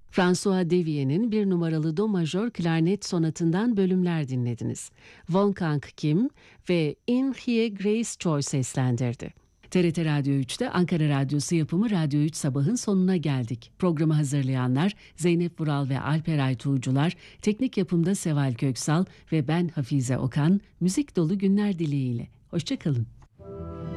François Devier'in bir numaralı do majör klarnet sonatından bölümler dinlediniz. Wolfgang Kim ve In Hie Grace Choi seslendirdi. TRT Radyo 3'te Ankara Radyosu yapımı Radyo 3 Sabah'ın sonuna geldik. Programı hazırlayanlar Zeynep Vural ve Alper Aytuğcular, teknik yapımda Seval Köksal ve ben Hafize Okan, müzik dolu günler dileğiyle. Hoşça kalın.